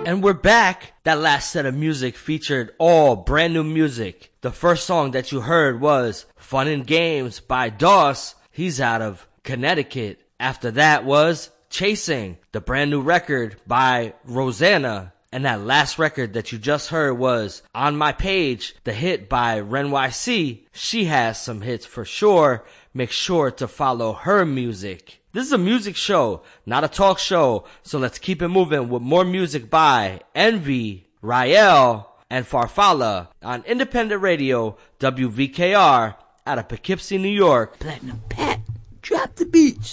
And we're back. That last set of music featured all brand new music. The first song that you heard was Fun and Games by Doss. He's out of Connecticut. After that was Chasing, the brand new record by Rosanna. And that last record that you just heard was On My Page, the hit by Ren YC. She has some hits for sure. Make sure to follow her music. This is a music show, not a talk show, so let's keep it moving with more music by Envy, Rael, and Farfalla on Independent Radio, WVKR, out of Poughkeepsie, New York. Platinum Pat, drop the beats.